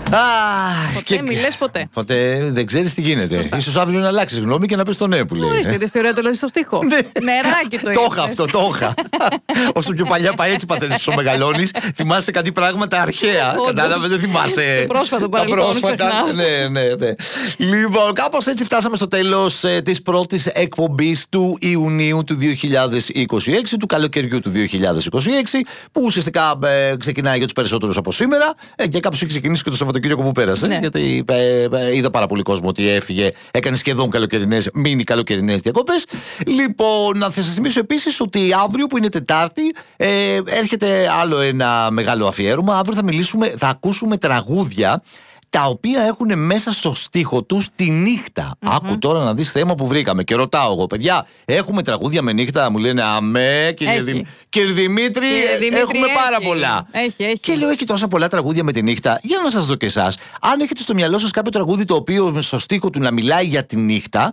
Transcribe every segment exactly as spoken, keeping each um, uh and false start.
Ποτέ, και... μη λες ποτέ. Ποτέ δεν ξέρεις τι γίνεται. Ίσως αύριο να αλλάξεις γνώμη και να πεις το ναι που λέει. Ορίστε, είδες τι ωραίο το λέει στο στίχο. Νεράκι το Το είχα αυτό, το είχα. Όσο πιο παλιά πάει έτσι παθαίνεις όσο μεγαλώνεις. Θυμάσαι κάτι πράγματα αρχαία. Κατάλαβες, δεν θυμάσαι. Το πρόσφατο παρελθόν, ξεχνάς. Ναι, ναι, ναι. Λοιπόν, κάπως έτσι φτάσαμε στο τέλος ε, της πρώτης εκπομπής του Ιουνίου του δύο χιλιάδες είκοσι έξι, του καλοκαιριού του δύο χιλιάδες είκοσι έξι, που ουσιαστικά ε, ξεκινάει για τους περισσότερους από σήμερα. Ε, και κάποιος έχει ξεκινήσει και το Σαββατοκύριακο που πέρασε. Ναι. Γιατί ε, ε, είδα πάρα πολύ κόσμο ότι έφυγε, έκανε σχεδόν καλοκαιρινές, μίνι καλοκαιρινές διακοπές. Λοιπόν, να σας θυμίσω επίσης ότι αύριο που είναι Τετάρτη ε, έρχεται άλλο ένα μεγάλο αφιέρωμα. Αύριο θα μιλήσουμε, θα ακούσουμε τραγούδια τα οποία έχουν μέσα στο στίχο τους τη νύχτα. Mm-hmm. Άκου τώρα να δεις θέμα που βρήκαμε. Και ρωτάω εγώ, παιδιά, έχουμε τραγούδια με νύχτα? Μου λένε αμέ, κύριε, Δημ... κύριε Δημήτρη, κύριε Δημήτρη, έχουμε έχει. πάρα πολλά. Έχει, έχει. Και λέω, έχει τόσα πολλά τραγούδια με τη νύχτα. Για να σας δω και εσάς. Αν έχετε στο μυαλό σας κάποιο τραγούδι το οποίο στο στίχο του να μιλάει για τη νύχτα,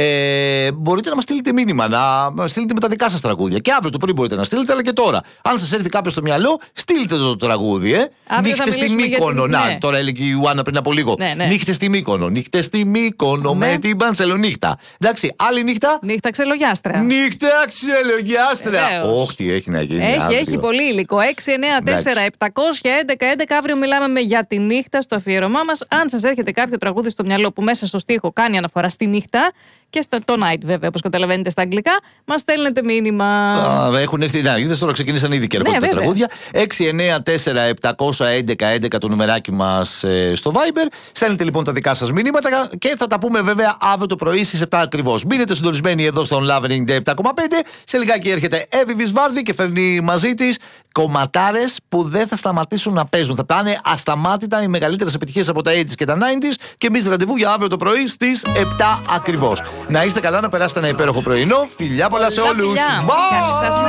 ε, μπορείτε να μας στείλετε μήνυμα, να στείλετε με τα δικά σας τραγούδια. Και αύριο το πρωί μπορείτε να στείλετε, αλλά και τώρα. Αν σας έρθει κάποιο στο μυαλό, στείλτε το τραγούδι, ε. Νύχτες στη Μύκονο. Την... Να, ναι. Τώρα έλεγε η Ιουάννα πριν από λίγο. Ναι, ναι. Νύχτες στη Μύκονο. Νύχτες στη Μύκονο ναι. με την Πανσελονύχτα. Εντάξει, άλλη νύχτα. Νύχτα ξελογιάστρα. Νύχτα ξελογιάστρα. Όχι, τι έχει να γίνει. Έχει, αύριο. έχει πολύ υλικό. έξι εννιά τέσσερα επτακόσια έντεκα έντεκα. Αύριο μιλάμε με για τη νύχτα στο αφιέρωμά μας. Αν σας έρχεται κάποιο τραγούδι στο μυαλό που μέσα στο στίχο κάνει αναφορά στη νύχτα και στο το night, βέβαια, όπως καταλαβαίνετε στα αγγλικά, μας στέλνετε μήνυμα. Α, έχουν έρθει. Να, είδες τώρα ξεκίνησαν ήδη και έρχονται ναι, τα τραγούδια. έξι εννιά τέσσερα επτακόσια έντεκα έντεκα το νουμεράκι μας ε, στο Viber. Στέλνετε λοιπόν τα δικά σας μηνύματα και θα τα πούμε βέβαια αύριο το πρωί στις επτά ακριβώς. Μείνετε συντονισμένοι εδώ στον Love ενενήντα επτά κόμμα πέντε. Σε λιγάκι έρχεται Εύη Βυσβάρδη και φέρνει μαζί της κομματάρες που δεν θα σταματήσουν να παίζουν. Θα πάνε ασταμάτητα οι μεγαλύτερες επιτυχίες από τα ογδόντα και τα ενενήντα και εμείς ραντεβού για αύριο το πρωί στις επτά ακριβώς. Να είστε καλά, να περάσετε ένα υπέροχο πρωινό. Φιλιά πολλά σε όλους. Καλή σας